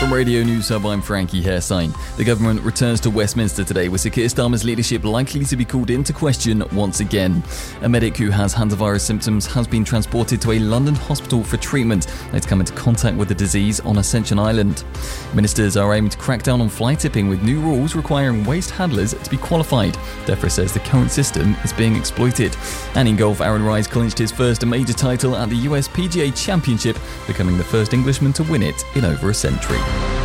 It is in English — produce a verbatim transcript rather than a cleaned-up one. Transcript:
From Radio News Hub, I'm Frankie Hairsign. The government returns to Westminster today, with Sir Keir Starmer's leadership likely to be called into question once again. A medic who has hantavirus symptoms has been transported to a London hospital for treatment. They'd come into contact with the disease on Ascension Island. Ministers are aiming to crack down on fly tipping with new rules requiring waste handlers to be qualified. DEFRA says the current system is being exploited. And in golf, Aaron Rice clinched his first major title at the U S P G A Championship, becoming the first Englishman to win it in over a century.